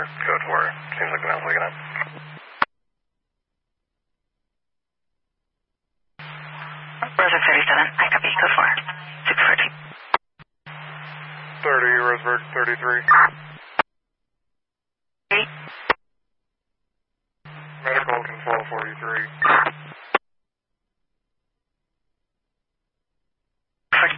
code 4. Seems like the mouse waking up. Roseburg 37, I copy, code 4. 614. 30, Roseburg 33. 8. Medical control 43. 40.